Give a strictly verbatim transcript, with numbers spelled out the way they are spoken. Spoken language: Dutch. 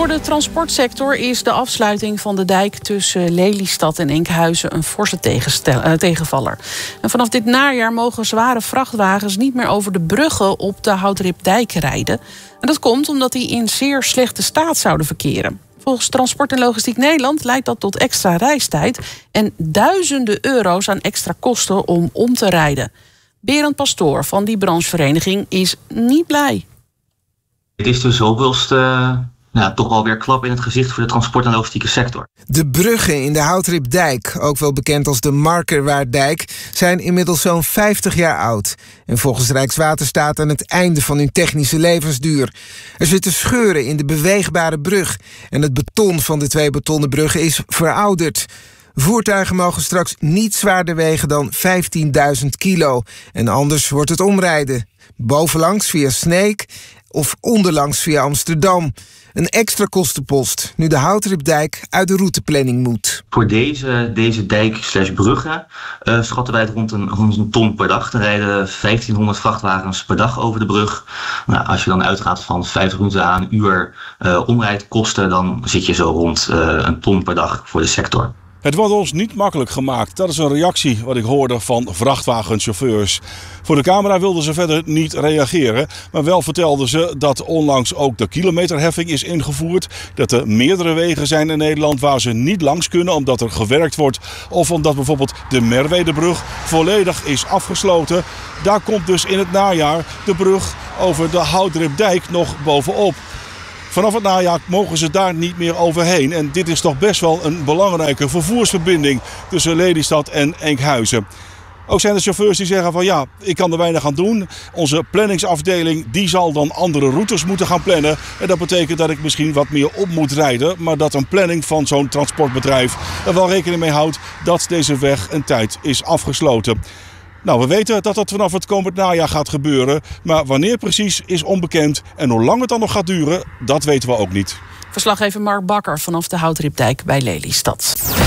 Voor de transportsector is de afsluiting van de dijk tussen Lelystad en Enkhuizen een forse tegenvaller. En vanaf dit najaar mogen zware vrachtwagens niet meer over de bruggen op de Houdripdijk rijden. En dat komt omdat die in zeer slechte staat zouden verkeren. Volgens Transport en Logistiek Nederland leidt dat tot extra reistijd en duizenden euro's aan extra kosten om om te rijden. Berend Pastoor van die branchevereniging is niet blij. Het is de zoveelste, nou, toch wel weer klap in het gezicht voor de transport- en logistieke sector. De bruggen in de Houdripdijk, ook wel bekend als de Markerwaarddijk, zijn inmiddels zo'n vijftig jaar oud. En volgens Rijkswaterstaat aan het einde van hun technische levensduur. Er zitten scheuren in de beweegbare brug. En het beton van de twee betonnen bruggen is verouderd. Voertuigen mogen straks niet zwaarder wegen dan vijftienduizend kilo. En anders wordt het omrijden. Bovenlangs via Sneek of onderlangs via Amsterdam. Een extra kostenpost, nu de Houdripdijk uit de routeplanning moet. Voor deze, deze dijk slash bruggen uh, schatten wij het rond een, rond een ton per dag. Er rijden vijftienhonderd vrachtwagens per dag over de brug. Nou, als je dan uitgaat van vijftig minuten aan een uur uh, omrijdkosten, dan zit je zo rond uh, een ton per dag voor de sector. Het wordt ons niet makkelijk gemaakt. Dat is een reactie wat ik hoorde van vrachtwagenchauffeurs. Voor de camera wilden ze verder niet reageren. Maar wel vertelden ze dat onlangs ook de kilometerheffing is ingevoerd. Dat er meerdere wegen zijn in Nederland waar ze niet langs kunnen omdat er gewerkt wordt. Of omdat bijvoorbeeld de Merwedebrug volledig is afgesloten. Daar komt dus in het najaar de brug over de Houdripdijk nog bovenop. Vanaf het najaar mogen ze daar niet meer overheen. En dit is toch best wel een belangrijke vervoersverbinding tussen Lelystad en Enkhuizen. Ook zijn er chauffeurs die zeggen van ja, ik kan er weinig aan doen. Onze planningsafdeling die zal dan andere routes moeten gaan plannen. En dat betekent dat ik misschien wat meer op moet rijden. Maar dat een planning van zo'n transportbedrijf er wel rekening mee houdt dat deze weg een tijd is afgesloten. Nou, we weten dat dat vanaf het komend najaar gaat gebeuren. Maar wanneer precies is onbekend. En hoe lang het dan nog gaat duren, dat weten we ook niet. Verslaggever Mark Bakker vanaf de Houdripdijk bij Lelystad.